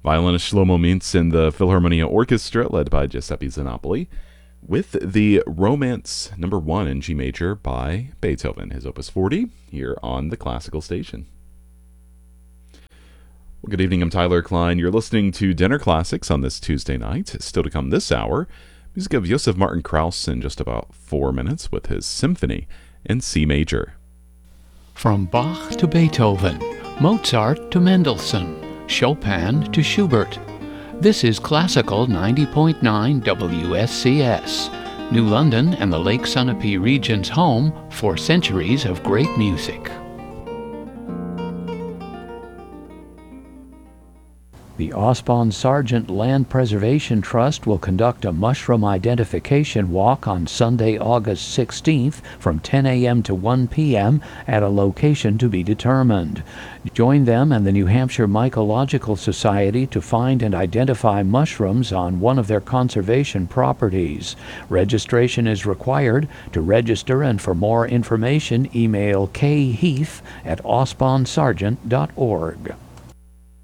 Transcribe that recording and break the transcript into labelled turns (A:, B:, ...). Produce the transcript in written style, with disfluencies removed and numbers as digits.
A: Violinist Shlomo Mintz and the Philharmonia Orchestra, led by Giuseppe Zanopoli, with the Romance No. 1 in G major by Beethoven, his Opus 40, here on the Classical Station. Well, good evening, I'm Tyler Klein. You're listening to Dinner Classics on this Tuesday night. Still to come this hour, music of Joseph Martin Krauss in just about 4 minutes with his Symphony in C major.
B: From Bach to Beethoven, Mozart to Mendelssohn, Chopin to Schubert. This is Classical 90.9 WSCS, New London and the Lake Sunapee region's home for centuries of great music. The Osbon Sargent Land Preservation Trust will conduct a mushroom identification walk on Sunday, August 16th from 10 a.m. to 1 p.m. at a location to be determined. Join them and the New Hampshire Mycological Society to find and identify mushrooms on one of their conservation properties. Registration is required. To register and for more information, email kheath@osbonsargent.org.